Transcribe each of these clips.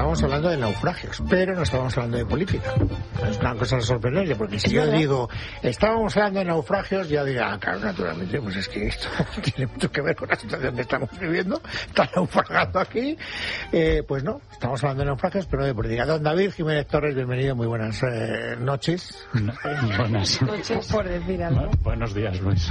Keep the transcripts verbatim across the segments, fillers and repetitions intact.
estábamos hablando de naufragios, pero no estábamos hablando de política. Es una cosa sorprendente, porque si yo digo, estábamos hablando de naufragios, ya dirá, ah, claro, naturalmente, pues es que esto tiene mucho que ver con la situación que estamos viviendo, está naufragando aquí. Eh, pues no, estamos hablando de naufragios, pero no de política. Don David Jiménez Torres, bienvenido, muy buenas eh, noches. No, buenas noches, por decir algo. Buenos días, Luis.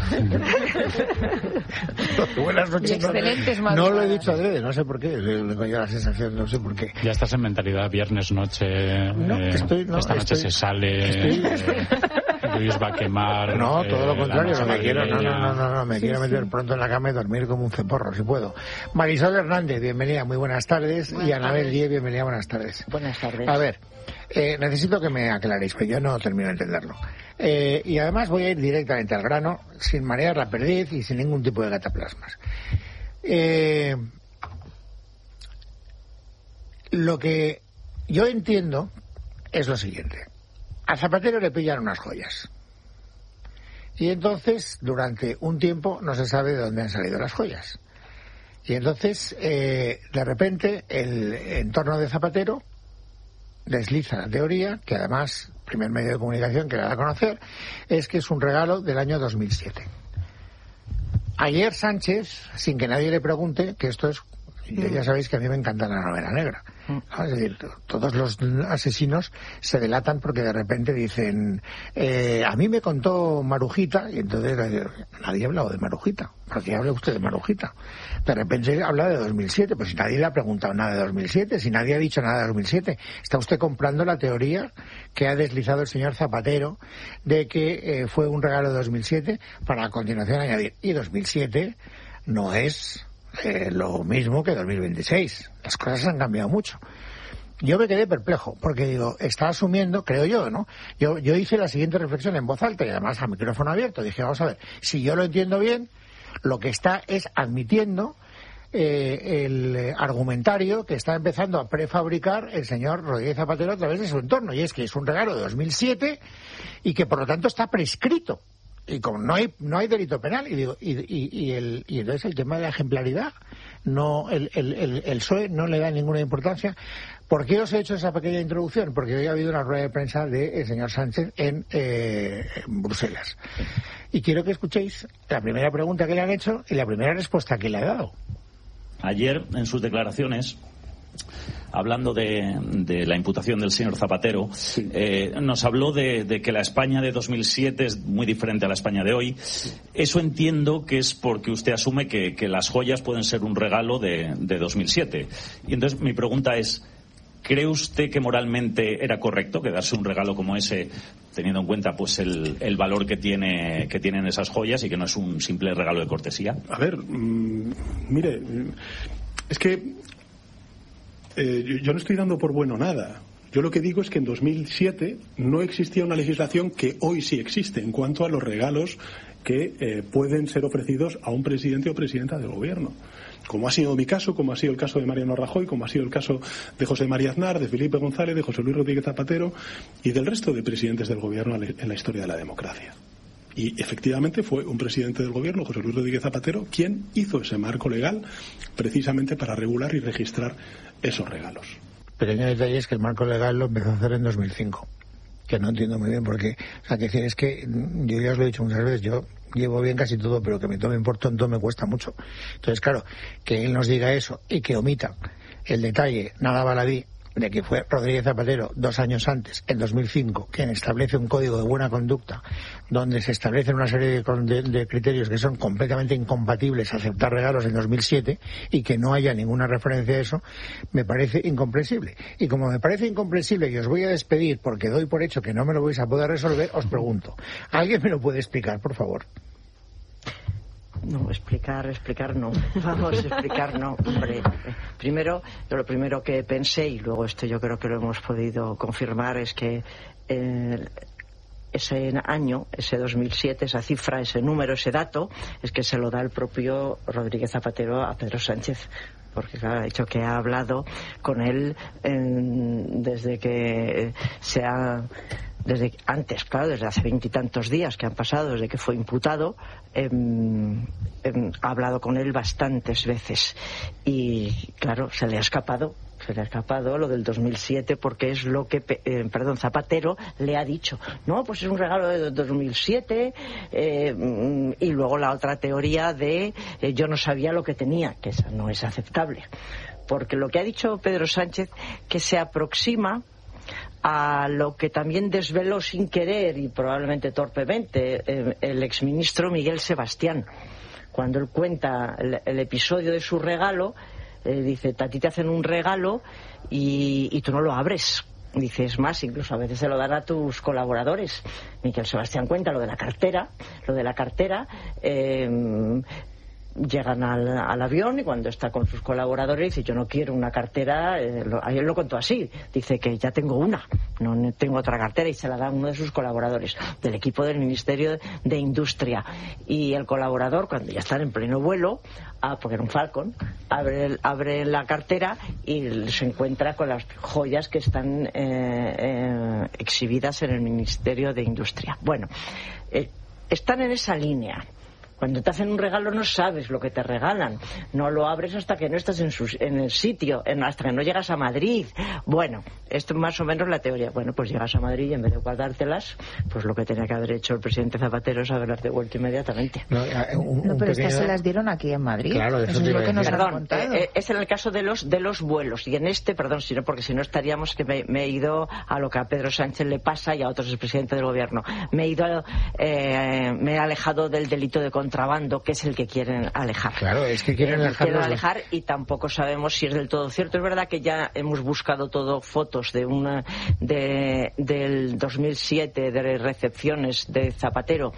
Buenas noches. Y excelentes no, no lo he dicho adrede, no sé por qué, le doy la sensación, no sé por qué. Ya estás en mentalidad viernes noche, no, eh, estoy, no, esta noche estoy, se sale, estoy, eh, Luis va a quemar. No, todo lo eh, contrario, lo que quiero, no, no, no, no, no, me sí, quiero meter sí. pronto en la cama y dormir como un ceporro, si puedo. Marisol Hernández, bienvenida, muy buenas tardes, buenas y Anabel Díez, bienvenida, buenas tardes. Buenas tardes. A ver, eh, necesito que me aclaréis, porque yo no termino de entenderlo. Eh, y además voy a ir directamente al grano, sin marear la perdiz y sin ningún tipo de cataplasmas. Eh, lo que yo entiendo es lo siguiente. A Zapatero le pillan unas joyas. Y entonces, durante un tiempo, no se sabe de dónde han salido las joyas. Y entonces, eh, de repente, el entorno de Zapatero desliza la teoría, que además, el primer medio de comunicación que le da a conocer, es que es un regalo del año dos mil siete. Ayer Sánchez, sin que nadie le pregunte, que esto es, mm. ya sabéis que a mí me encanta la novela negra. Mm. Es decir, todos los asesinos se delatan porque de repente dicen, eh, a mí me contó Marujita, y entonces nadie ha hablado de Marujita. ¿Por qué habla usted de Marujita? De repente habla de dos mil siete, pues si nadie le ha preguntado nada de dos mil siete, si nadie ha dicho nada de dos mil siete, está usted comprando la teoría que ha deslizado el señor Zapatero de que eh, fue un regalo de dos mil siete para a continuación añadir, y dos mil siete no es eh, lo mismo que dos mil veintiséis. Las cosas han cambiado mucho. Yo me quedé perplejo, porque digo, está asumiendo, creo yo, ¿no? Yo, yo hice la siguiente reflexión en voz alta y además a micrófono abierto. Dije, vamos a ver, si yo lo entiendo bien, lo que está es admitiendo eh, el argumentario que está empezando a prefabricar el señor Rodríguez Zapatero a través de su entorno, y es que es un regalo de dos mil siete y que por lo tanto está prescrito. Y como no hay no hay delito penal, y digo y, y, y el y entonces el tema de la ejemplaridad, no el, el, el, el P S O E no le da ninguna importancia. ¿Por qué os he hecho esa pequeña introducción? Porque hoy ha habido una rueda de prensa del señor Sánchez en, eh, en Bruselas. Y quiero que escuchéis la primera pregunta que le han hecho y la primera respuesta que le ha dado. Ayer, en sus declaraciones, hablando de, de la imputación del señor Zapatero, sí. eh, nos habló de, de que la España de dos mil siete es muy diferente a la España de hoy. Eso entiendo que es porque usted asume que, que las joyas pueden ser un regalo de, de dos mil siete. Y entonces mi pregunta es, ¿cree usted que moralmente era correcto quedarse un regalo como ese, teniendo en cuenta pues el, el valor que tiene que tienen esas joyas y que no es un simple regalo de cortesía? A ver, mmm, mire, es que eh, yo, yo no estoy dando por bueno nada. Yo lo que digo es que en dos mil siete no existía una legislación que hoy sí existe en cuanto a los regalos que eh, pueden ser ofrecidos a un presidente o presidenta del gobierno. Como ha sido mi caso, como ha sido el caso de Mariano Rajoy, como ha sido el caso de José María Aznar, de Felipe González, de José Luis Rodríguez Zapatero y del resto de presidentes del gobierno en la historia de la democracia. Y efectivamente fue un presidente del gobierno, José Luis Rodríguez Zapatero, quien hizo ese marco legal precisamente para regular y registrar esos regalos. Pequeño detalle es que el marco legal lo empezó a hacer en dos mil cinco, que no entiendo muy bien por qué. O sea, que decir, es que yo ya os lo he dicho muchas veces, yo llevo bien casi todo, pero que me tomen por tonto me cuesta mucho. Entonces, claro, que él nos diga eso y que omita el detalle, nada baladí, de que fue Rodríguez Zapatero dos años antes, en dos mil cinco, quien establece un código de buena conducta donde se establecen una serie de, de, de criterios que son completamente incompatibles a aceptar regalos en dos mil siete y que no haya ninguna referencia a eso, me parece incomprensible. Y como me parece incomprensible y os voy a despedir porque doy por hecho que no me lo vais a poder resolver, os pregunto, ¿alguien me lo puede explicar, por favor? No, explicar, explicar no. Vamos a explicar no, hombre. Primero, yo lo primero que pensé, y luego esto yo creo que lo hemos podido confirmar, es que eh, ese año, ese dos mil siete, esa cifra, ese número, ese dato, es que se lo da el propio Rodríguez Zapatero a Pedro Sánchez. Porque claro, ha dicho que ha hablado con él eh, desde que se ha... desde antes, claro, desde hace veintitantos días que han pasado, desde que fue imputado, eh, eh, ha hablado con él bastantes veces y, claro, se le ha escapado se le ha escapado lo del dos mil siete, porque es lo que, eh, perdón, Zapatero le ha dicho. No, pues es un regalo de dos mil siete, eh, y luego la otra teoría de eh, yo no sabía lo que tenía, que esa no es aceptable. Porque lo que ha dicho Pedro Sánchez, que se aproxima a lo que también desveló sin querer y probablemente torpemente eh, el exministro Miguel Sebastián, cuando él cuenta el, el episodio de su regalo. Eh, dice, a ti te hacen un regalo y, y tú no lo abres. Dice, es más, incluso a veces se lo dan a tus colaboradores. Miguel Sebastián cuenta lo de la cartera, lo de la cartera. Eh, llegan al, al avión y cuando está con sus colaboradores dice, yo no quiero una cartera, eh, lo, él lo contó así, dice que ya tengo una, no, no tengo otra cartera, y se la da a uno de sus colaboradores del equipo del Ministerio de Industria, y el colaborador, cuando ya están en pleno vuelo, ah, porque era un Falcon, abre, abre la cartera y se encuentra con las joyas que están eh, eh, exhibidas en el Ministerio de Industria. Bueno, eh, están en esa línea. Cuando te hacen un regalo no sabes lo que te regalan, no lo abres hasta que no estás en, su, en el sitio, en, hasta que no llegas a Madrid. Bueno, esto es más o menos la teoría. Bueno, pues llegas a Madrid y en vez de guardártelas, pues lo que tenía que haber hecho el presidente Zapatero es haberlas devuelto inmediatamente. No, un, un no pero pequeño... estas se las dieron aquí en Madrid. Claro, eso, eso es lo que nos Perdón, han contado. Eh, es en el caso de los de los vuelos, y en este, perdón, sino porque si no estaríamos, que me, me he ido a lo que a Pedro Sánchez le pasa y a otros expresidentes del gobierno. Me he ido, eh, me he alejado del delito de contrabando, que es el que quieren alejar. Claro, es que quieren, eh, quieren los... alejar, y tampoco sabemos si es del todo cierto. Es verdad que ya hemos buscado todo fotos de una de del dos mil siete, de recepciones de Zapatero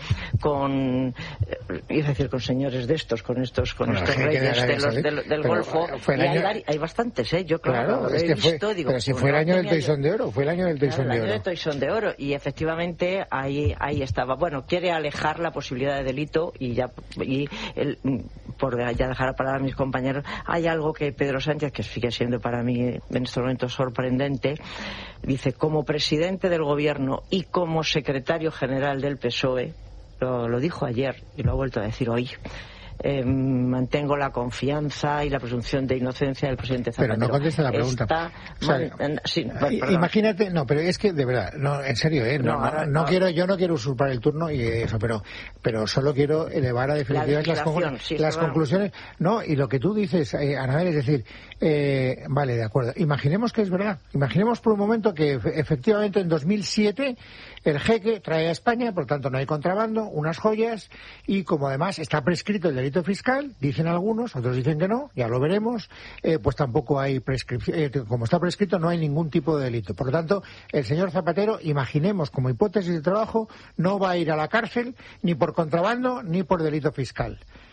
con, eh, iba a decir, con señores de estos, con estos con bueno, estos reyes de los, del, del Golfo. Fue el y año... hay, hay bastantes, ¿eh? Yo claro, claro lo es he que visto, fue... digo, pero si pues fue el no año del tenía Toisón yo... de Oro, fue el año del Toisón claro, de el Oro. año del Toisón de Oro, y efectivamente ahí ahí estaba. Bueno, quiere alejar la posibilidad de delito, y ya y el, por ya dejar para a mis compañeros, hay algo que Pedro Sánchez, que sigue siendo para mí en este momento sorprendente, dice, como presidente del gobierno y como secretario general del P S O E, lo, lo dijo ayer y lo ha vuelto a decir hoy, Eh, mantengo la confianza y la presunción de inocencia del presidente Zapatero. Pero no contesta la pregunta. Está, o sea, man, sí, imagínate, no, pero es que de verdad, no, en serio, eh, no, no, no, no, no quiero, yo no quiero usurpar el turno y eso, pero, pero solo quiero elevar a definitivas las, conclu sí, las conclusiones, no, y lo que tú dices, eh, Anabel, es decir, eh, vale, de acuerdo. Imaginemos que es verdad. Imaginemos por un momento que efectivamente en dos mil siete el jeque trae a España, por tanto no hay contrabando, unas joyas, y como además está prescrito el delito fiscal, dicen algunos, otros dicen que no, ya lo veremos, eh, pues tampoco hay prescripción, eh, como está prescrito no hay ningún tipo de delito. Por lo tanto, el señor Zapatero, imaginemos como hipótesis de trabajo, no va a ir a la cárcel ni por contrabando ni por delito fiscal.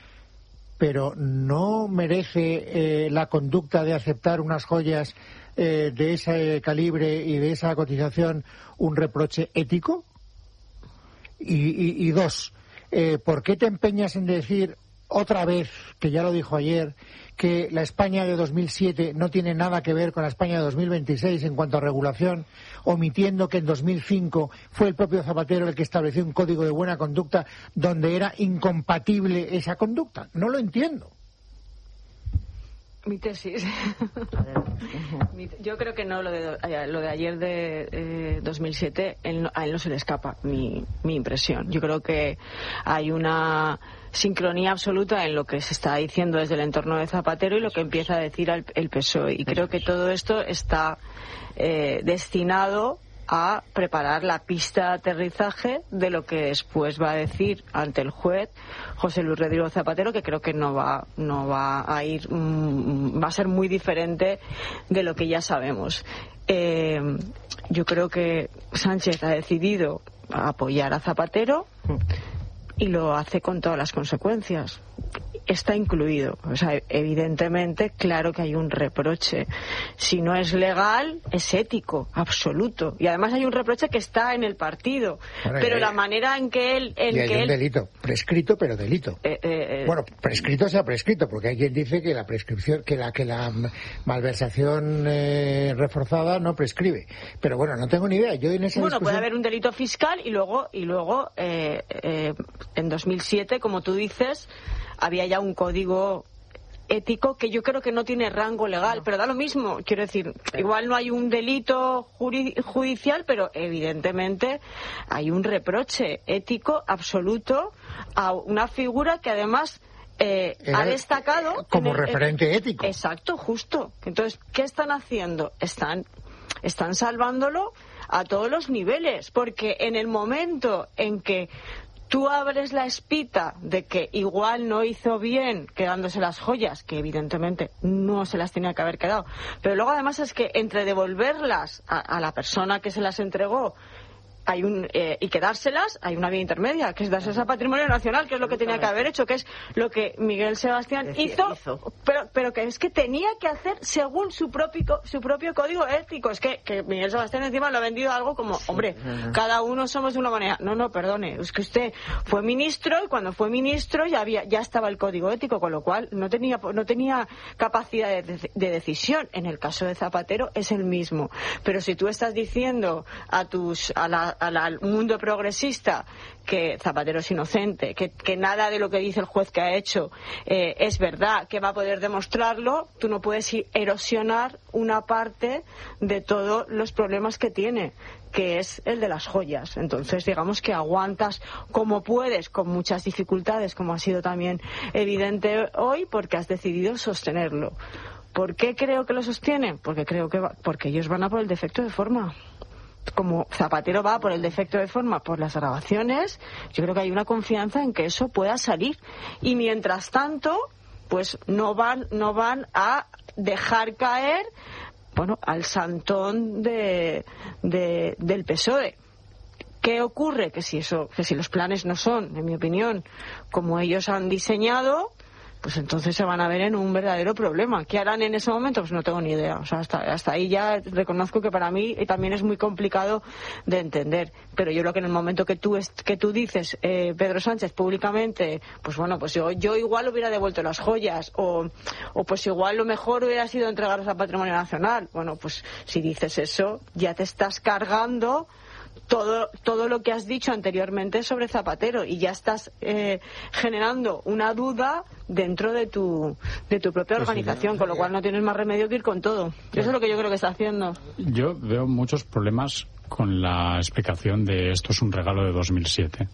Pero ¿no merece eh, la conducta de aceptar unas joyas eh, de ese calibre y de esa cotización un reproche ético? Y, y, y dos, eh, ¿por qué te empeñas en decir otra vez, que ya lo dijo ayer, que la España de dos mil siete no tiene nada que ver con la España de dos mil veintiséis en cuanto a regulación, omitiendo que en dos mil cinco fue el propio Zapatero el que estableció un código de buena conducta donde era incompatible esa conducta? No lo entiendo. Mi tesis. Yo creo que no, lo de, lo de ayer de eh, dos mil siete, él no, a él no se le escapa mi, mi impresión. Yo creo que hay una sincronía absoluta en lo que se está diciendo desde el entorno de Zapatero y lo que empieza a decir el, el P S O E. Y creo que todo esto está eh, destinado a preparar la pista de aterrizaje de lo que después va a decir ante el juez José Luis Rodrigo Zapatero, que creo que no va no va a ir mmm, va a ser muy diferente de lo que ya sabemos. Eh, yo creo que Sánchez ha decidido apoyar a Zapatero y lo hace con todas las consecuencias. Está incluido, o sea, evidentemente, claro que hay un reproche. Si no es legal, es ético, absoluto. Y además hay un reproche que está en el partido. Bueno, pero hay, la manera en que él... En y hay que un él... delito, prescrito, pero delito. Eh, eh, bueno, prescrito sea prescrito, porque hay quien dice que la prescripción, que la que la malversación eh, reforzada no prescribe. Pero bueno, no tengo ni idea. Yo en esa bueno, discusión... puede haber un delito fiscal y luego, y luego eh, eh, en dos mil siete, como tú dices, había ya un código ético que yo creo que no tiene rango legal, pero da lo mismo. Quiero decir, igual no hay un delito juri- judicial, pero evidentemente hay un reproche ético absoluto a una figura que además eh, ha destacado como en el, referente en, ético. Exacto, justo. Entonces, ¿qué están haciendo? Están, están salvándolo a todos los niveles, porque en el momento en que tú abres la espita de que igual no hizo bien quedándose las joyas, que evidentemente no se las tenía que haber quedado, pero luego además es que entre devolverlas a, a la persona que se las entregó hay un eh, y quedárselas, hay una vía intermedia, que es darse a patrimonio nacional, que es lo que tenía que haber hecho, que es lo que Miguel Sebastián hizo, hizo. Pero, pero que es que tenía que hacer según su propio su propio código ético. Es que, que Miguel Sebastián encima lo ha vendido algo como, sí, hombre, uh-huh. cada uno somos de una manera. No, no, perdone, es que usted fue ministro y cuando fue ministro ya había ya estaba el código ético, con lo cual no tenía no tenía capacidad de, de, de decisión. En el caso de Zapatero es el mismo. Pero si tú estás diciendo a tus a la al mundo progresista que Zapatero es inocente, que, que nada de lo que dice el juez que ha hecho eh, es verdad, que va a poder demostrarlo, tú no puedes ir erosionar una parte de todos los problemas que tiene, que es el de las joyas. Entonces, digamos que aguantas como puedes, con muchas dificultades, como ha sido también evidente hoy, porque has decidido sostenerlo. ¿Por qué creo que lo sostienen? Porque creo que va, porque ellos van a por el defecto de forma. Como Zapatero va por el defecto de forma, por las grabaciones, yo creo que hay una confianza en que eso pueda salir. Y mientras tanto, pues no van, no van a dejar caer, bueno, al santón de, de, del P S O E. ¿Qué ocurre? Que si eso, que si los planes no son, en mi opinión, como ellos han diseñado, pues entonces se van a ver en un verdadero problema. ¿Qué harán en ese momento? Pues no tengo ni idea. O sea, hasta, hasta ahí ya reconozco que para mí también es muy complicado de entender. Pero yo creo que en el momento que tú que tú dices, eh, Pedro Sánchez, públicamente, pues bueno, pues yo, yo igual hubiera devuelto las joyas, o, o pues igual lo mejor hubiera sido entregarlas al Patrimonio Nacional. Bueno, pues si dices eso, ya te estás cargando todo todo lo que has dicho anteriormente sobre Zapatero y ya estás eh, generando una duda dentro de tu de tu propia organización, con lo cual no tienes más remedio que ir con todo. Eso es lo que yo creo que está haciendo. Yo veo muchos problemas con la explicación de esto es un regalo de dos mil siete.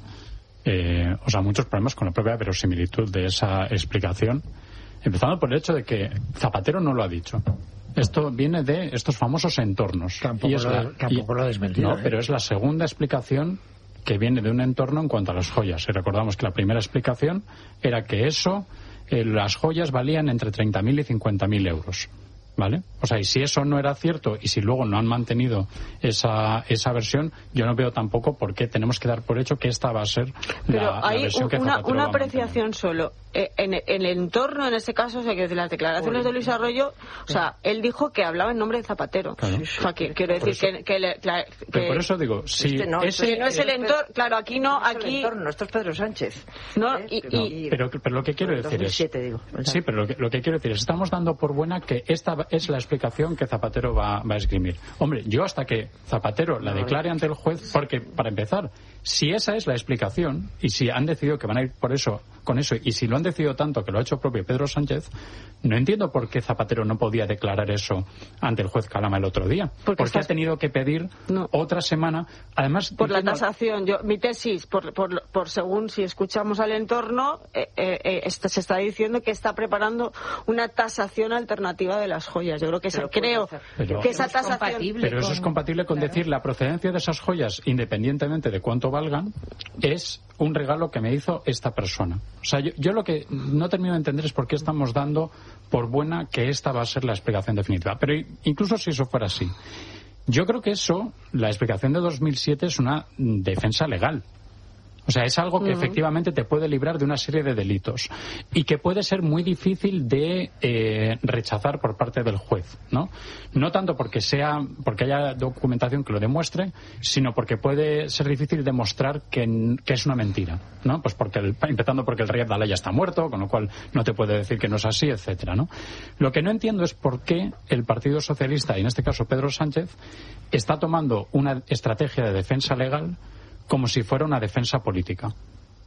Eh, o sea, muchos problemas con la propia verosimilitud de esa explicación, empezando por el hecho de que Zapatero no lo ha dicho. Esto viene de estos famosos entornos. Tampoco, y es lo, la, tampoco y, lo ha desmentido. No, ¿eh? pero es la segunda explicación que viene de un entorno en cuanto a las joyas. Y recordamos que la primera explicación era que eso, eh, las joyas valían entre treinta mil y cincuenta mil euros. ¿Vale? O sea, y si eso no era cierto y si luego no han mantenido esa esa versión, yo no veo tampoco por qué tenemos que dar por hecho que esta va a ser Pero la, hay la versión que una, Zapatero una va a apreciación mantener. solo. Eh, en, en el entorno, en este caso, o sea, que de las declaraciones de Luis Arroyo, o sea, él dijo que hablaba en nombre de Zapatero. Claro. O sea, que, quiero decir eso, que, que, le, que... Pero por eso digo, si este no, ese... Que no es el entorno, claro, aquí no, no es aquí... el entorno, esto es Pedro Sánchez. No, ¿Eh? y, Pero, y, Pero, pero lo que quiero decir dos mil siete, es... digo, sí, pero lo que, lo que quiero decir es, estamos dando por buena que esta es la explicación que Zapatero va, va a esgrimir. Hombre, yo hasta que Zapatero la declare ante el juez, porque, para empezar, si esa es la explicación, y si han decidido que van a ir por eso, con eso, y si lo han decidido tanto que lo ha hecho propio Pedro Sánchez, no entiendo por qué Zapatero no podía declarar eso ante el juez Calama el otro día. Porque Porque estás... ha tenido que pedir no. otra semana, además... Por entiendo... la tasación. Yo, mi tesis, por, por, por según si escuchamos al entorno, eh, eh, esto, se está diciendo que está preparando una tasación alternativa de las joyas. Yo creo que esa, creo Pero, que esa tasación... Pero eso es compatible con decir la procedencia de esas joyas, independientemente de cuánto valgan, es un regalo que me hizo esta persona. O sea, yo, yo lo que no termino de entender es por qué estamos dando por buena que esta va a ser la explicación definitiva. Pero incluso si eso fuera así, yo creo que eso, la explicación de dos mil siete, es una defensa legal. O sea, es algo que uh-huh. efectivamente te puede librar de una serie de delitos y que puede ser muy difícil de eh, rechazar por parte del juez, ¿no? No tanto porque sea porque haya documentación que lo demuestre, sino porque puede ser difícil demostrar que, que es una mentira, ¿no? Pues porque el, empezando porque el rey Abdalá ya está muerto, con lo cual no te puede decir que no es así, etcétera, ¿no? Lo que no entiendo es por qué el Partido Socialista, y en este caso Pedro Sánchez, está tomando una estrategia de defensa legal como si fuera una defensa política.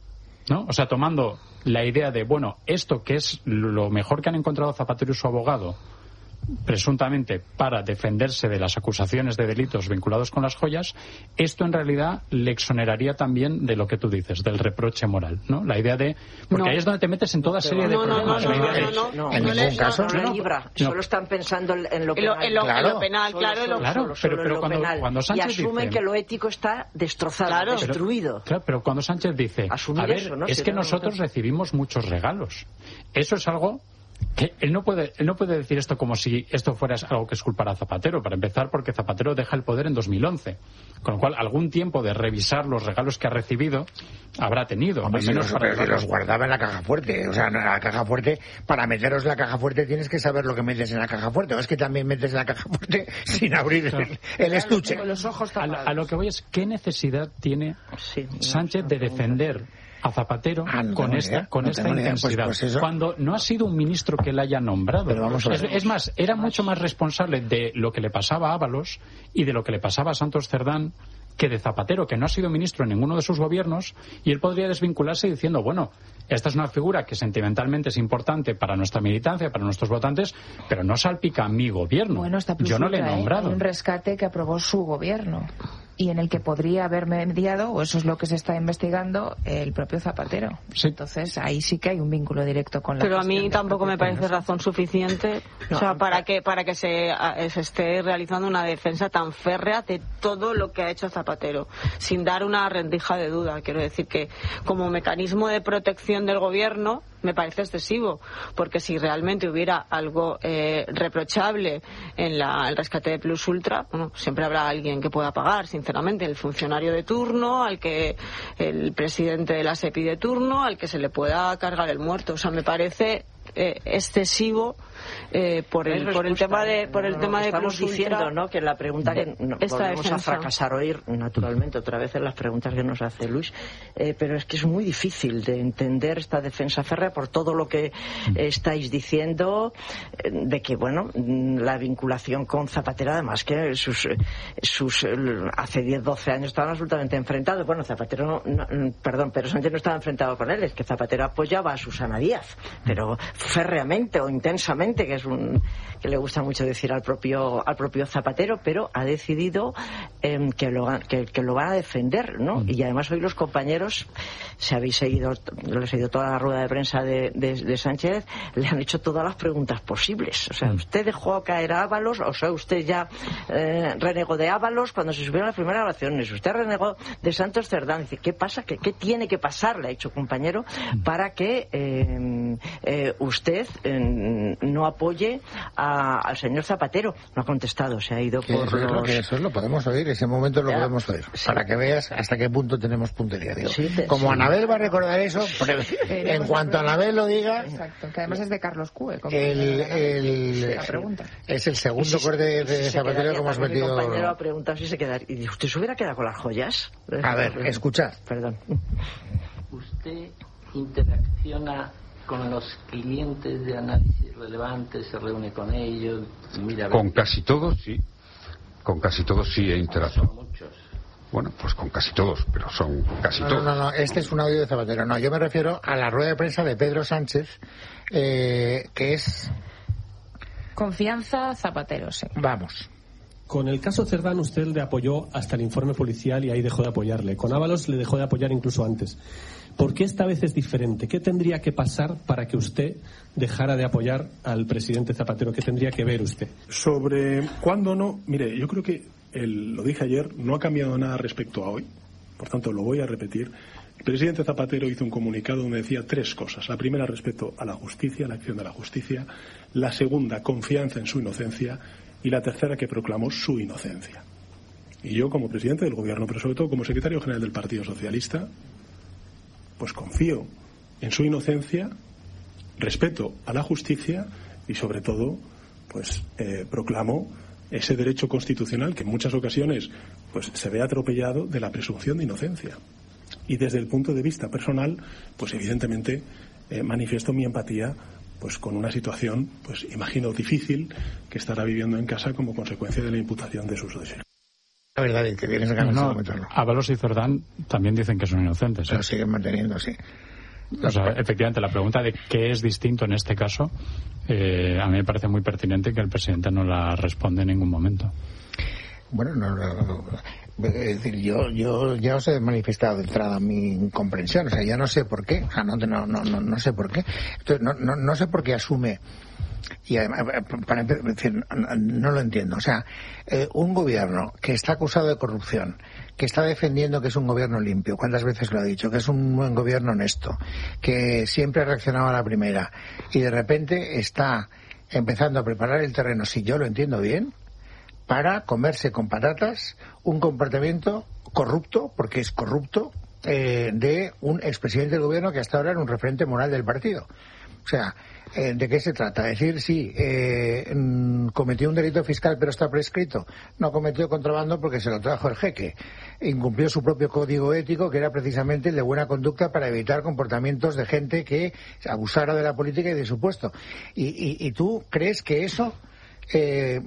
¿no? O sea, tomando la idea de, bueno, esto que es lo mejor que han encontrado Zapatero y su abogado, presuntamente para defenderse de las acusaciones de delitos vinculados con las joyas, esto en realidad le exoneraría también de lo que tú dices, del reproche moral, ¿no? La idea de... Porque no. ahí es donde te metes en toda serie no, de no, problemas. No, no, no, no, no, no, en no, ningún no, caso. No, no, libra. No. Solo están pensando en lo penal. En lo, claro. en lo penal, solo, claro. Solo, claro solo, pero, solo pero cuando, penal. cuando Sánchez y asumen dice, que lo ético está destrozado, claro, destruido. Pero, claro, pero cuando Sánchez dice, Asumir a ver, eso, ¿no? es Si que no, nosotros no. recibimos muchos regalos. Eso es algo... Que él no puede él no puede decir esto como si esto fuera algo que es culpar a Zapatero, para empezar, porque Zapatero deja el poder en dos mil once, con lo cual algún tiempo de revisar los regalos que ha recibido habrá tenido. Hombre, al menos si para los, si los guardaba en la caja fuerte. O sea, en la caja fuerte, para meteros en la caja fuerte tienes que saber lo que metes en la caja fuerte. O es que también metes en la caja fuerte sin abrir claro. el, el estuche. Con los ojos a, a lo que voy es, ¿qué necesidad tiene sí, Sánchez no, de defender a Zapatero ah, no con esta, idea, con no esta intensidad, pues, pues cuando no ha sido un ministro que le haya nombrado? Pero vamos a ver. Es, es más, era mucho más responsable de lo que le pasaba a Ábalos y de lo que le pasaba a Santos Cerdán que de Zapatero, que no ha sido ministro en ninguno de sus gobiernos, y él podría desvincularse diciendo, bueno, esta es una figura que sentimentalmente es importante para nuestra militancia, para nuestros votantes, pero no salpica a mi gobierno. Bueno, está Yo no le he nombrado. ¿eh? Hay un rescate que aprobó su gobierno y en el que podría haber mediado, o eso es lo que se está investigando, el propio Zapatero. Sí. Entonces, ahí sí que hay un vínculo directo con la Pero a mí tampoco me parece razón suficiente no, o sea, para que para que se, se esté realizando una defensa tan férrea de todo lo que ha hecho Zapatero, sin dar una rendija de duda. Quiero decir que como mecanismo de protección del gobierno me parece excesivo, porque si realmente hubiera algo eh, reprochable en la, el rescate de Plus Ultra, bueno, siempre habrá alguien que pueda pagar, sinceramente, el funcionario de turno, al que el presidente de la SEPI de turno, al que se le pueda cargar el muerto. O sea, me parece eh, excesivo eh, por el por el tema de por el no, tema no, de estamos Plus diciendo, Ultra, ¿no? Que la pregunta que no, volvemos defensa. a fracasar oír naturalmente otra vez en las preguntas que nos hace Luis, eh, pero es que es muy difícil de entender esta defensa férrea por todo lo que eh, estáis diciendo, eh, de que bueno, la vinculación con Zapatero, además que sus sus hace diez doce años estaban absolutamente enfrentados. Bueno, Zapatero no, no, perdón, pero Sánchez no estaba enfrentado con él, es que Zapatero apoyaba a Susana Díaz, pero férreamente o intensamente, que es un que le gusta mucho decir al propio al propio Zapatero, pero ha decidido eh, que lo que, que lo van a defender, ¿no? Y además hoy los compañeros, si habéis seguido lo he seguido toda la rueda de prensa de, de, de Sánchez, le han hecho todas las preguntas posibles. O sea, usted dejó caer a Ábalos, o sea, usted ya eh, renegó de Ábalos cuando se subieron las primeras oraciones, usted renegó de Santos Cerdán. Dice, ¿qué pasa? ¿Qué, qué tiene que pasar? Le ha dicho compañero, para que eh, eh, usted eh, no apoye a, al señor Zapatero. No ha contestado, se ha ido por eso, los... que eso lo podemos oír, ese momento lo ya, podemos oír, sí. Para que veas hasta qué punto tenemos puntería. Digo. Sí, te, como sí. Anabel va a recordar eso, en cuanto Anabel lo diga... Exacto, que además es de Carlos Cue. El, el, la pregunta. Es el segundo corte de, de si Zapatero que hemos metido... Mi compañero ha preguntado si se queda... ¿Y dice, usted se hubiera quedado con las joyas? A ver, escuchad. Perdón. Usted interacciona con los clientes de análisis relevantes, se reúne con ellos, mira... Con casi todos, sí. Con casi todos sí he interactuado. Son muchos. Bueno, pues con casi todos, pero son casi no, todos. No, no, no, este es un audio de Zapatero. No, yo me refiero a la rueda de prensa de Pedro Sánchez, eh, que es... Confianza Zapatero, sí. Vamos. Con el caso Cerdán usted le apoyó hasta el informe policial y ahí dejó de apoyarle. Con Ábalos le dejó de apoyar incluso antes. ¿Por qué esta vez es diferente? ¿Qué tendría que pasar para que usted dejara de apoyar al presidente Zapatero? ¿Qué tendría que ver usted? Sobre cuándo no, mire, yo creo que el, lo dije ayer, no ha cambiado nada respecto a hoy, por tanto lo voy a repetir. El presidente Zapatero hizo un comunicado donde decía tres cosas. La primera, respecto a la justicia, la acción de la justicia. La segunda, confianza en su inocencia. Y la tercera, que proclamó su inocencia. Y yo, como presidente del gobierno, pero sobre todo como secretario general del Partido Socialista, pues confío en su inocencia, respeto a la justicia y, sobre todo, pues eh, proclamo ese derecho constitucional que en muchas ocasiones pues se ve atropellado, de la presunción de inocencia. Y desde el punto de vista personal, pues evidentemente eh, manifiesto mi empatía pues con una situación, pues imagino, difícil que estará viviendo en casa como consecuencia de la imputación de sus deseos. La verdad es que tienes ganas no, de comentarlo. Ábalos y Cerdán también dicen que son inocentes. Pero ¿eh? siguen manteniendo, sí. O sea, efectivamente, la pregunta de qué es distinto en este caso, eh, a mí me parece muy pertinente que el presidente no la responde en ningún momento. Bueno, no, no, no, es decir, yo, yo ya os he manifestado de entrada mi incomprensión, o sea, ya no sé por qué, o sea, no, no, no, no, no sé por qué, entonces, no, no, no sé por qué asume, y además, para decir, no, no lo entiendo, o sea, eh, un gobierno que está acusado de corrupción, que está defendiendo que es un gobierno limpio, ¿cuántas veces lo ha dicho? Que es un buen gobierno honesto, que siempre ha reaccionado a la primera, y de repente está empezando a preparar el terreno, si yo lo entiendo bien, para comerse con patatas un comportamiento corrupto, porque es corrupto, eh, de un expresidente del gobierno que hasta ahora era un referente moral del partido. O sea, eh, ¿de qué se trata? Decir, sí, eh, mm, cometió un delito fiscal pero está prescrito. No cometió contrabando porque se lo trajo el jeque. Incumplió su propio código ético, que era precisamente el de buena conducta para evitar comportamientos de gente que abusara de la política y de su puesto. ¿Y, y, y tú crees que eso Eh,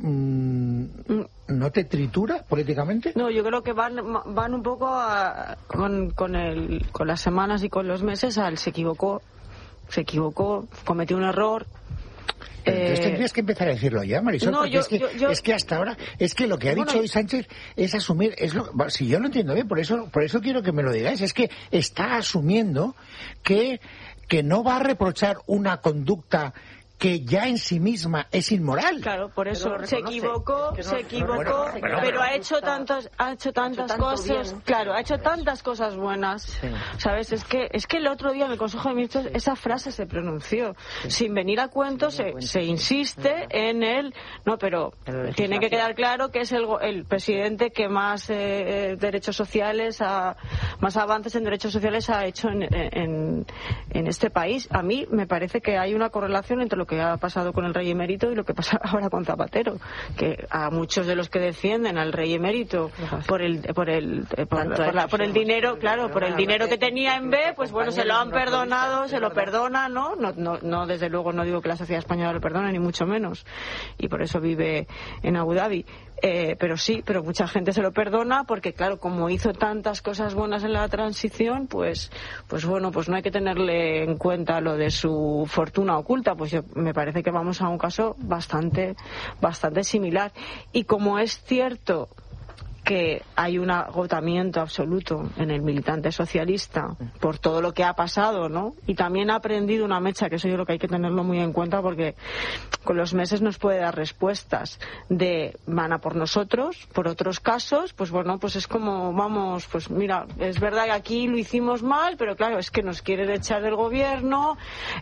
¿no te tritura políticamente? No, yo creo que van van un poco a, con, con, el, con las semanas y con los meses al se equivocó, se equivocó, cometió un error. Entonces eh... tendrías que empezar a decirlo ya, Marisol, no, porque yo, es, que, yo, yo... es que hasta ahora, es que lo que ha bueno, dicho hoy Sánchez es asumir, es lo, si yo lo entiendo bien, por eso, por eso quiero que me lo digáis, es que está asumiendo que, que no va a reprochar una conducta que ya en sí misma es inmoral. Claro, por eso se equivocó, es que no, se equivocó, bueno, bueno, pero bueno, ha hecho tantas, ha hecho tantas ha hecho cosas, bien. Claro, ha hecho tantas cosas buenas, sí. ¿Sabes? Es que es que el otro día en el Consejo de Ministros esa frase se pronunció, sí. Sin venir a cuento, se, se insiste en el, no, pero tiene que quedar claro que es el, el presidente que más eh, derechos sociales, ha, más avances en derechos sociales ha hecho en, en, en este país. A mí me parece que hay una correlación entre lo que ha pasado con el rey emérito y lo que pasa ahora con Zapatero, que a muchos de los que defienden al rey emérito por el por el por, por, la, por el dinero, claro, por el dinero que tenía en B, pues bueno, se lo han perdonado, se lo perdona, ¿no? No, no, no desde luego no digo que la sociedad española lo perdone, ni mucho menos, y por eso vive en Abu Dhabi. Eh, pero sí, pero mucha gente se lo perdona porque, claro, como hizo tantas cosas buenas en la transición, pues, pues bueno, pues no hay que tenerle en cuenta lo de su fortuna oculta. Pues yo, me parece que vamos a un caso bastante, bastante similar. Y como es cierto que hay un agotamiento absoluto en el militante socialista por todo lo que ha pasado, ¿no? Y también ha aprendido una mecha, que eso yo creo que hay que tenerlo muy en cuenta porque con los meses nos puede dar respuestas de van a por nosotros, por otros casos, pues bueno, pues es como vamos, pues mira, es verdad que aquí lo hicimos mal, pero claro, es que nos quieren echar del gobierno,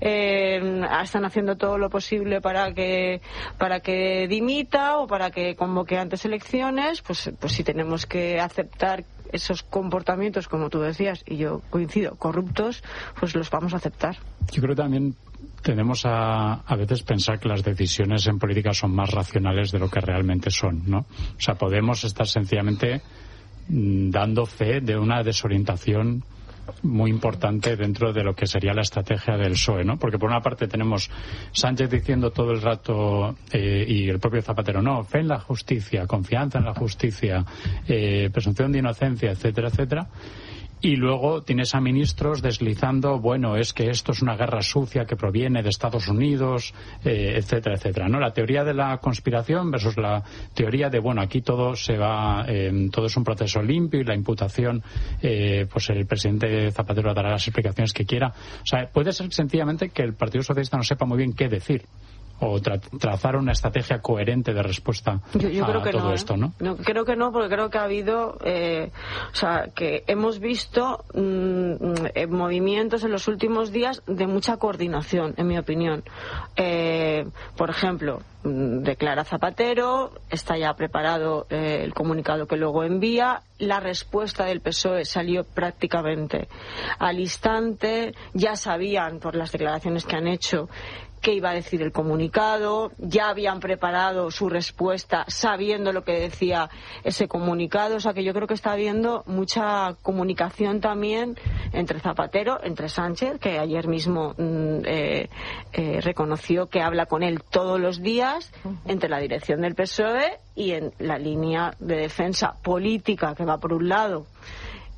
eh, están haciendo todo lo posible para que para que dimita o para que convoque antes elecciones, pues pues si tenemos que aceptar esos comportamientos, como tú decías, y yo coincido, corruptos, pues los vamos a aceptar. Yo creo que también tenemos a, a veces pensar que las decisiones en política son más racionales de lo que realmente son, ¿no? O sea, podemos estar sencillamente mmm, dando fe de una desorientación muy importante dentro de lo que sería la estrategia del P S O E, ¿no? Porque por una parte tenemos Sánchez diciendo todo el rato eh, y el propio Zapatero, no, fe en la justicia, confianza en la justicia, eh, presunción de inocencia, etcétera, etcétera. Y luego tienes a ministros deslizando, bueno, es que esto es una guerra sucia que proviene de Estados Unidos, eh, etcétera, etcétera, ¿no? La teoría de la conspiración versus la teoría de, bueno, aquí todo se va, eh, todo es un proceso limpio y la imputación, eh, pues el presidente Zapatero dará las explicaciones que quiera. O sea, puede ser sencillamente que el Partido Socialista no sepa muy bien qué decir o tra trazar una estrategia coherente de respuesta yo, yo a creo que todo no, esto, ¿eh? ¿no? ¿no? Creo que no, porque creo que ha habido, eh, o sea, que hemos visto mmm, eh, movimientos en los últimos días de mucha coordinación, en mi opinión. Eh, por ejemplo, mmm, declara Zapatero, está ya preparado eh, el comunicado que luego envía, la respuesta del P S O E salió prácticamente al instante, ya sabían por las declaraciones que han hecho qué iba a decir el comunicado, ya habían preparado su respuesta sabiendo lo que decía ese comunicado, o sea que yo creo que está habiendo mucha comunicación también entre Zapatero, entre Sánchez, que ayer mismo mm, eh, eh, reconoció que habla con él todos los días, entre la dirección del P S O E y en la línea de defensa política que va por un lado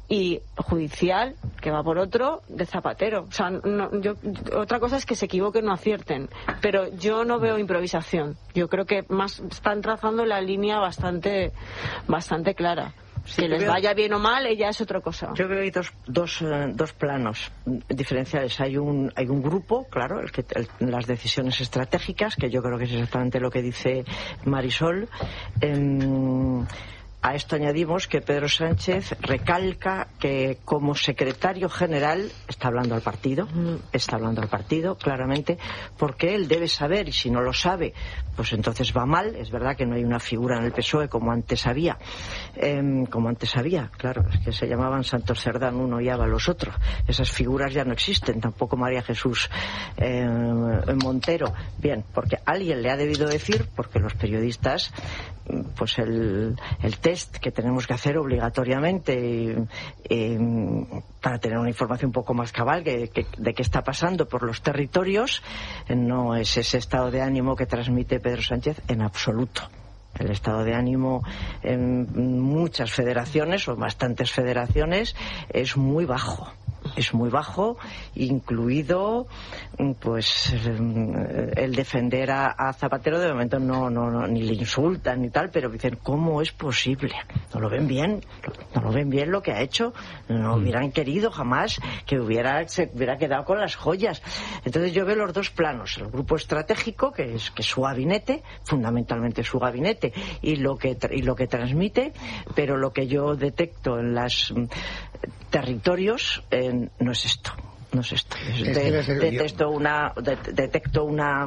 y judicial, que va por otro, de Zapatero. O sea, no, yo, otra cosa es que se equivoquen o no acierten, pero yo no veo improvisación. Yo creo que más están trazando la línea bastante, bastante clara. Sí, que les veo, vaya bien o mal, ella es otra cosa. Yo veo ahí dos, dos, eh, dos planos diferenciales. Hay un, hay un grupo, claro, el que, el, las decisiones estratégicas, que yo creo que es exactamente lo que dice Marisol. Eh, A esto añadimos que Pedro Sánchez recalca que como secretario general está hablando al partido, está hablando al partido claramente, porque él debe saber, y si no lo sabe, pues entonces va mal. Es verdad que no hay una figura en el P S O E como antes había, eh, como antes había, claro, es que se llamaban Santos Cerdán uno y Ábalos otro. Esas figuras ya no existen, tampoco María Jesús eh, Montero. Bien, porque alguien le ha debido decir, porque los periodistas, pues el, el test que tenemos que hacer obligatoriamente eh, para tener una información un poco más cabal que, que, de qué está pasando por los territorios, eh, no es ese estado de ánimo que transmite Pedro Sánchez en absoluto. El estado de ánimo en muchas federaciones o bastantes federaciones es muy bajo. Es muy bajo, incluido pues el defender a, a Zapatero. De momento no, no, no ni le insultan ni tal, pero dicen, ¿cómo es posible? No lo ven bien, no lo ven bien lo que ha hecho. No hubieran querido jamás que hubiera se hubiera quedado con las joyas. Entonces yo veo los dos planos, el grupo estratégico, que es que su gabinete, fundamentalmente su gabinete, y lo que y lo que transmite, pero lo que yo detecto en los territorios eh, no es esto, no es esto. Es de, que ser, detecto yo... una de, detecto una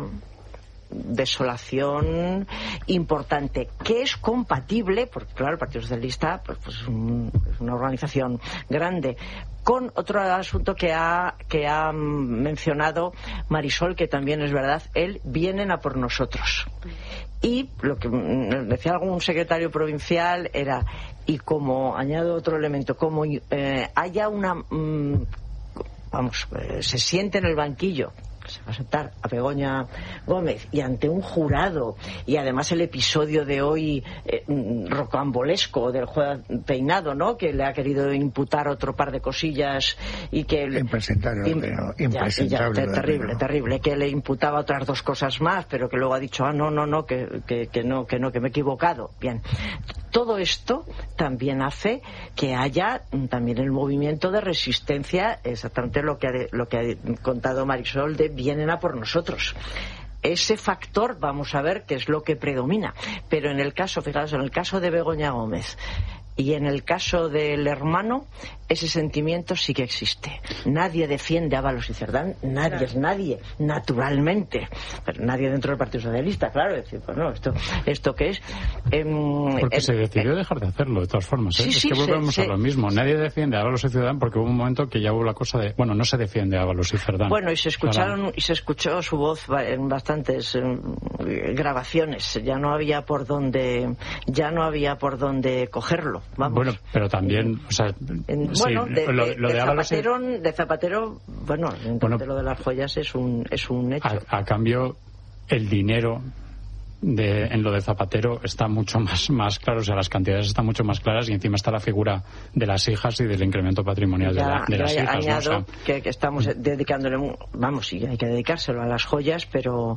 desolación importante que es compatible, porque claro, el Partido Socialista pues, pues un, es una organización grande, con otro asunto que ha que ha mencionado Marisol, que también es verdad. Él vienen a por nosotros. Y lo que decía algún secretario provincial era, y como añado otro elemento, como eh, haya una mmm, vamos, eh, se siente en el banquillo, se va a sentar a Begoña Gómez y ante un jurado, y además el episodio de hoy eh, rocambolesco del juez Peinado, ¿no?, que le ha querido imputar otro par de cosillas y que impresentable, im, pero impresentable, ya, ya, terrible, terrible, que le imputaba otras dos cosas más, pero que luego ha dicho, ah, no, no, no, que, que, que no, que no, que me he equivocado. Bien, todo esto también hace que haya también el movimiento de resistencia, exactamente lo que ha, lo que ha contado Marisol, de vienen a por nosotros. Ese factor, vamos a ver qué es lo que predomina. Pero en el caso, fijaos, en el caso de Begoña Gómez y en el caso del hermano, ese sentimiento sí que existe. Nadie defiende a Ábalos y Cerdán, nadie, claro. es nadie, naturalmente. Pero nadie dentro del Partido Socialista, claro. Es decir, bueno, ¿esto, esto qué es? Eh, porque eh, se decidió eh, dejar de hacerlo, de todas formas. ¿eh? Sí, es sí, que volvemos se, a lo mismo. Nadie defiende a Ábalos y Cerdán porque hubo un momento que ya hubo la cosa de, bueno, no se defiende a Ábalos y Cerdán. Bueno, y se escucharon, claro. y se escuchó su voz en bastantes eh, grabaciones. Ya no había por dónde, ya no había por dónde cogerlo. Vamos. Bueno, pero también, o sea, en, sí, bueno, de, lo, de, lo de, de, Zapatero, y... de Zapatero, bueno, entonces bueno, lo de las joyas es un es un hecho. A, a cambio, el dinero de, en lo de Zapatero está mucho más más claro, o sea, las cantidades están mucho más claras, y encima está la figura de las hijas y del incremento patrimonial ya, de, la, de las hijas. Añado, ¿no? O sea, que, que estamos dedicándole, vamos, sí, hay que dedicárselo a las joyas, pero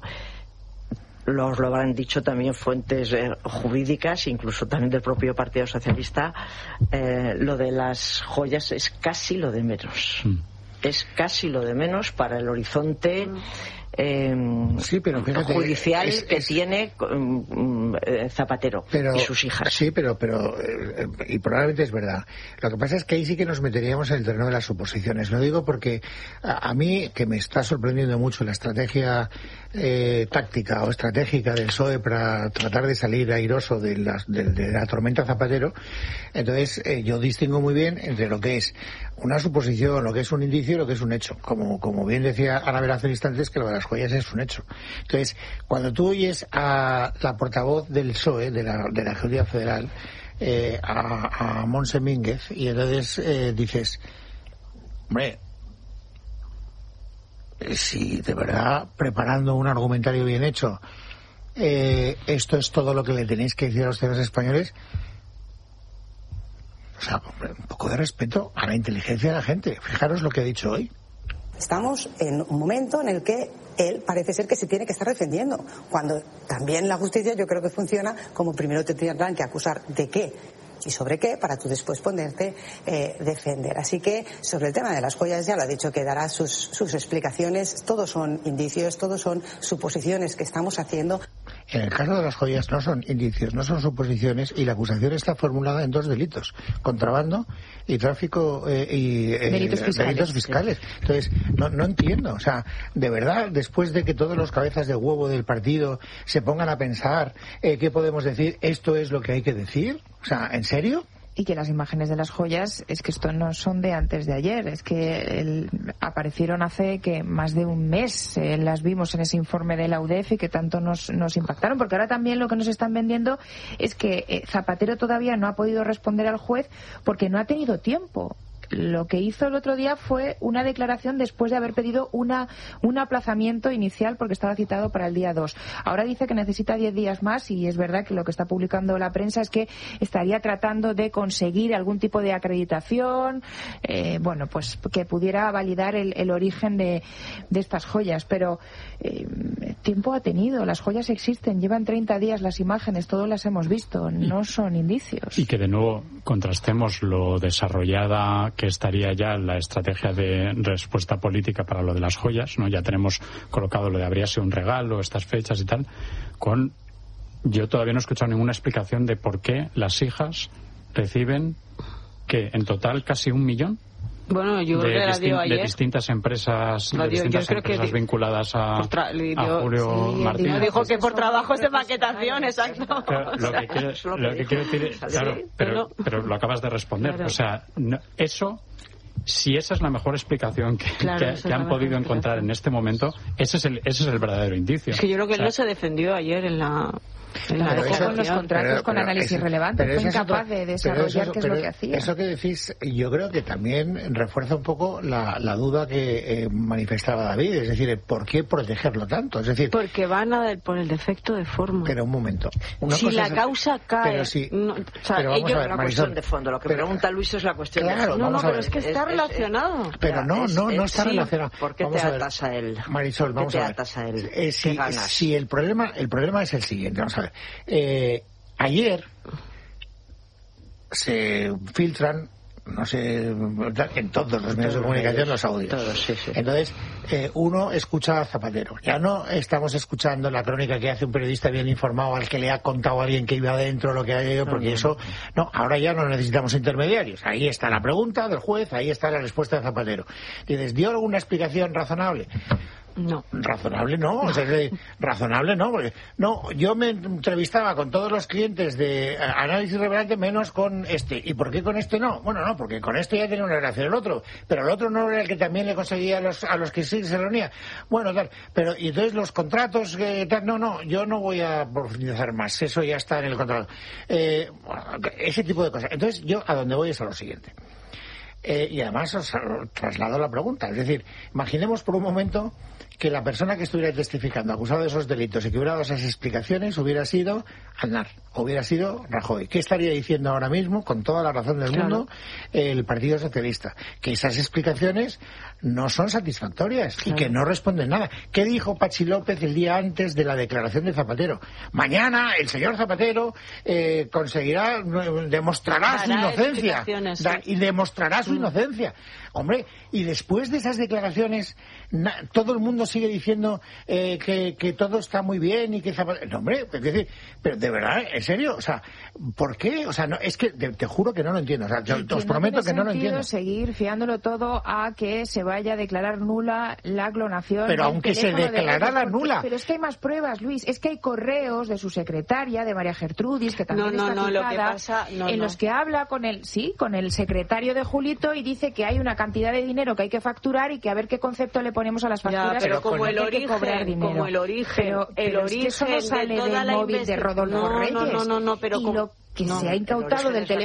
los lo habrán dicho también fuentes eh, jurídicas, incluso también del propio Partido Socialista, eh, lo de las joyas es casi lo de menos. Mm. Es casi lo de menos para el horizonte eh, sí, pero fíjate, judicial es, que es, tiene um, eh, Zapatero pero, y sus hijas. Sí, pero, pero eh, y probablemente es verdad. Lo que pasa es que ahí sí que nos meteríamos en el terreno de las suposiciones. Lo digo porque a, a mí, que me está sorprendiendo mucho la estrategia eh, táctica o estratégica del P S O E para tratar de salir airoso de la, de, de la tormenta Zapatero, entonces eh, yo distingo muy bien entre lo que es una suposición, lo que es un indicio y lo que es un hecho. Como, como bien decía Anabel hace instantes, que lo de las joyas es un hecho. Entonces, cuando tú oyes a la portavoz del P S O E, de la, de la Ejecutiva Federal, eh, a, a Montse Mínguez, y entonces eh, dices, hombre, si de verdad, preparando un argumentario bien hecho, eh, esto es todo lo que le tenéis que decir a los ciudadanos españoles, O sea, un poco de respeto a la inteligencia de la gente. Fijaros lo que ha dicho hoy. Estamos en un momento en el que él parece ser que se tiene que estar defendiendo, cuando también la justicia yo creo que funciona como primero te tendrán que acusar de qué y sobre qué para tú después ponerte eh, defender. Así que sobre el tema de las joyas ya lo ha dicho que dará sus, sus explicaciones. Todos son indicios, todos son suposiciones que estamos haciendo. En el caso de las joyas no son indicios, no son suposiciones, y la acusación está formulada en dos delitos: contrabando y tráfico eh, y eh, delitos fiscales. Delitos fiscales. Entonces, no, no entiendo, o sea, de verdad, después de que todos los cabezas de huevo del partido se pongan a pensar eh, qué podemos decir, esto es lo que hay que decir, o sea, ¿en serio? Y que las imágenes de las joyas, es que esto no son de antes de ayer, es que el, aparecieron hace que más de un mes, eh, las vimos en ese informe de la U D E F y que tanto nos, nos impactaron, porque ahora también lo que nos están vendiendo es que eh, Zapatero todavía no ha podido responder al juez porque no ha tenido tiempo. Lo que hizo el otro día fue una declaración después de haber pedido una un aplazamiento inicial porque estaba citado para el día dos. Ahora dice que necesita diez días más, y es verdad que lo que está publicando la prensa es que estaría tratando de conseguir algún tipo de acreditación, eh, bueno, pues que pudiera validar el, el origen de, de estas joyas. Pero eh, tiempo ha tenido, las joyas existen, llevan treinta días las imágenes, todos las hemos visto, no son indicios. Y que de nuevo contrastemos lo desarrollada que estaría ya la estrategia de respuesta política para lo de las joyas, ¿no? Ya tenemos colocado lo de habría sido un regalo, estas fechas y tal, con... Yo todavía no he escuchado ninguna explicación de por qué las hijas reciben, que en total casi un millón Bueno, yo creo de, que la dio distin- ayer. de distintas empresas, La de dio, distintas yo creo que empresas di- vinculadas a, por tra- le dio- a Julio sí, Martínez. dijo que por trabajos de maquetación, exacto. Claro, lo que quiero, lo que quiero decir es, claro, Sí, pero, pero- pero lo acabas de responder. Claro. O sea, no- eso, si esa es la mejor explicación que, Claro, que- esa es que la han mejor podido encontrar en este momento, ese es el, ese es el verdadero indicio. Es que yo creo que O sea, él no se defendió ayer en la... En la Pero Dejó eso- con los contratos pero- con pero análisis eso- relevante, pero fue eso es incapaz otro- de pero desarrollar eso- qué es lo pero que hacía. Eso que decís, yo creo que también refuerza un poco la, la duda que eh, manifestaba David, es decir, ¿por qué protegerlo tanto? Es decir, Porque van a del- por el defecto de forma. pero un momento. Una si cosa la es- causa cae... pero si- no, o sea, pero vamos ellos- a ver, Una Marisol, cuestión de fondo. Lo que pero- pregunta Luis es la cuestión Claro, de fondo. No, no, vamos a pero ver. es que está Es- es- relacionado. Pero Ya, no, es- no, no es- está sí. relacionado. ¿Por qué Vamos te a ver. atas a él? Marisol, ¿Por vamos qué a te ver. atas a él? Eh, ¿Qué si, ganas? si el problema, el problema es el siguiente, vamos a ver. Eh, ayer se filtran, no sé, en todos los medios de comunicación los audios. Todos, sí, sí. Entonces, eh, uno escucha a Zapatero. Ya no estamos escuchando la crónica que hace un periodista bien informado al que le ha contado a alguien que iba adentro lo que ha ido, porque eso, no, ahora ya no necesitamos intermediarios. Ahí está la pregunta del juez, ahí está la respuesta de Zapatero. Dices, ¿dio alguna explicación razonable? No. Razonable no, o sea, que razonable no, porque no, yo me entrevistaba con todos los clientes de eh, análisis relevante menos con este. ¿Y por qué con este no? Bueno, no, porque con este ya tenía una relación el otro, pero el otro no era el que también le conseguía a los, a los que sí se reunía. Bueno, tal, pero y entonces los contratos, eh, tal, no, no, yo no voy a profundizar más, eso ya está en el contrato. Eh, bueno, ese tipo de cosas. Entonces yo a donde voy es a lo siguiente. Eh, y además os traslado la pregunta. Es decir, imaginemos por un momento que la persona que estuviera testificando acusada de esos delitos y que hubiera dado esas explicaciones hubiera sido Aznar, hubiera sido Rajoy. ¿Qué estaría diciendo ahora mismo, con toda la razón del Claro. mundo, el Partido Socialista? Que esas explicaciones no son satisfactorias Claro. y que no responden nada. ¿Qué dijo Pachi López el día antes de la declaración de Zapatero? Mañana el señor Zapatero eh, conseguirá, eh, demostrará su Dará inocencia explicaciones, Da- sí. y demostrará su inocencia. Hombre, y después de esas declaraciones, na- todo el mundo sigue diciendo eh, que, que todo está muy bien y que Zapatero... No, hombre, es decir, pero de verdad, en serio, o sea, ¿por qué? O sea, no, es que te, te juro que no lo entiendo. O sea, yo Que os prometo que tiene no lo sentido entiendo. seguir fiándolo todo a que se vaya a declarar nula la clonación. Pero del aunque se teléfono de declarara Reyes, porque- nula. Pero es que hay más pruebas, Luis. Es que hay correos de su secretaria, de María Gertrudis, que también No, no, está no, lo que citada, pasa- no, en no. los que habla con el, sí, con el secretario de Julito y dice que hay una cantidad de dinero que hay que facturar y que a ver qué concepto le ponemos a las Ya, facturas. pero como porque el hay que origen, cobrar dinero. como el origen, Pero, el pero es que origen eso no de sale toda del la móvil de investi- Rodolfo No, no, Reyes. no, no, no, pero y como- lo que no, se ha el incautado origen del es la teléfono